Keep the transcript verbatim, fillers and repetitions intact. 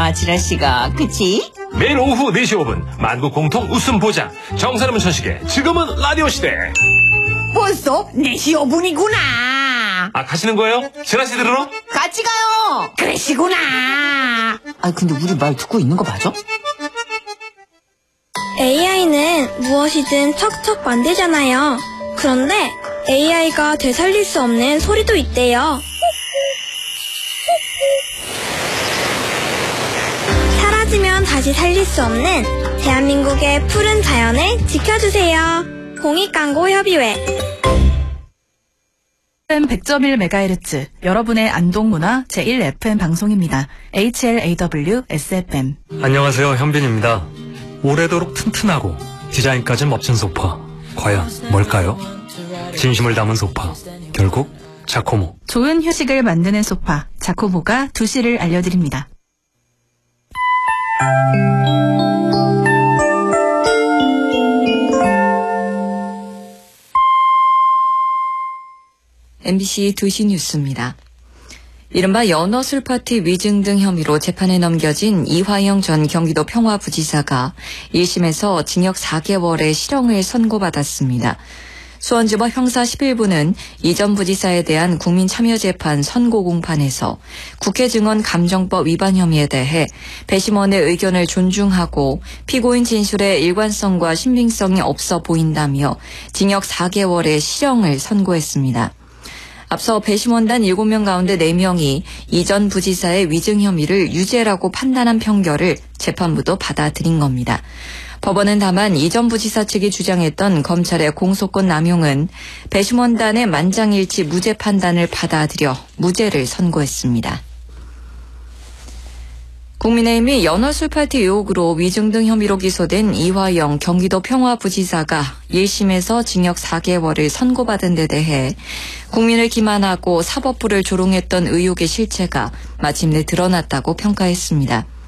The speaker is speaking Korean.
거야, 지라씨가. 그치? 매일 오후 네 시 오 분 만국 공통 웃음 보장 정선의 문천식의 지금은 라디오 시대. 벌써 네 시 오 분이구나. 아, 가시는 거예요? 지라씨 들으러? 같이 가요. 그러시구나. 아, 근데 우리 말 듣고 있는 거 맞아? 에이아이는 무엇이든 척척 만들잖아요. 그런데 에이아이가 되살릴 수 없는 소리도 있대요. 사라지면 다시 살릴 수 없는 대한민국의 푸른 자연을 지켜주세요. 공익광고협의회. 에프엠 백 점 일 메가헤르츠 여러분의 안동문화 제일 에프엠 방송입니다. 에이치엘에이더블유 에스에프엠. 안녕하세요, 현빈입니다. 오래도록 튼튼하고 디자인까지 멋진 소파, 과연 뭘까요? 진심을 담은 소파, 결국 자코모. 좋은 휴식을 만드는 소파 자코모가 두 시를 알려드립니다. 엠비씨 두 시 뉴스입니다. 이른바 연어 술파티 위증 등 혐의로 재판에 넘겨진 이화영 전 경기도 평화부지사가 일 심에서 징역 사 개월의 실형을 선고받았습니다. 수원지법 형사 십일 부는 이 전 부지사에 대한 국민참여재판 선고 공판에서 국회 증언 감정법 위반 혐의에 대해 배심원의 의견을 존중하고 피고인 진술의 일관성과 신빙성이 없어 보인다며 징역 사 개월의 실형을 선고했습니다. 앞서 배심원단 일곱 명 가운데 네 명이 이 전 부지사의 위증 혐의를 유죄라고 판단한 판결을 재판부도 받아들인 겁니다. 법원은 다만 이 전 부지사 측이 주장했던 검찰의 공소권 남용은 배심원단의 만장일치 무죄 판단을 받아들여 무죄를 선고했습니다. 국민의힘이 연어 술파티 의혹으로 위증 등 혐의로 기소된 이화영 경기도 평화부지사가 일 심에서 징역 사 개월을 선고받은 데 대해 국민을 기만하고 사법부를 조롱했던 의혹의 실체가 마침내 드러났다고 평가했습니다.